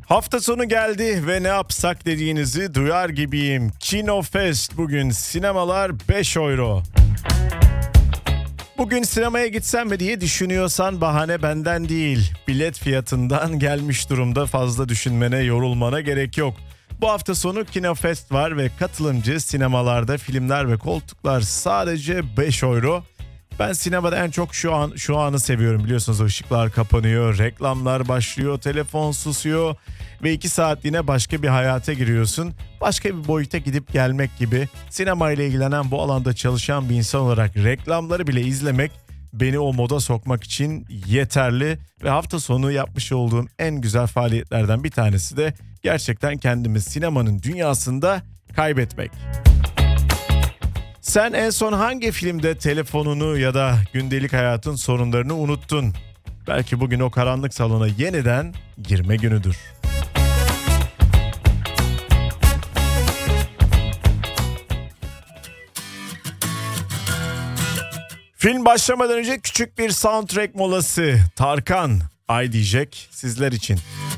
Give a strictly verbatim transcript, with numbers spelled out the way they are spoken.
Hafta sonu geldi ve ne yapsak dediğinizi duyar gibiyim. Kinofest bugün sinemalar beş euro. Bugün sinemaya gitsem mi diye düşünüyorsan bahane benden değil. Bilet fiyatından gelmiş durumda, fazla düşünmene, yorulmana gerek yok. Bu hafta sonu Kinofest var ve katılımcı sinemalarda filmler ve koltuklar sadece beş euro. Ben sinemada en çok şu an şu anı seviyorum, biliyorsunuz, ışıklar kapanıyor, reklamlar başlıyor, telefon susuyor ve iki saatliğine başka bir hayata giriyorsun. Başka bir boyuta gidip gelmek gibi. Sinema ile ilgilenen, bu alanda çalışan bir insan olarak reklamları bile izlemek beni o moda sokmak için yeterli ve hafta sonu yapmış olduğum en güzel faaliyetlerden bir tanesi de gerçekten kendimi sinemanın dünyasında kaybetmek. Sen en son hangi filmde telefonunu ya da gündelik hayatın sorunlarını unuttun? Belki bugün o karanlık salona yeniden girme günüdür. Film başlamadan önce küçük bir soundtrack molası. Tarkan, Ay diyecek sizler için.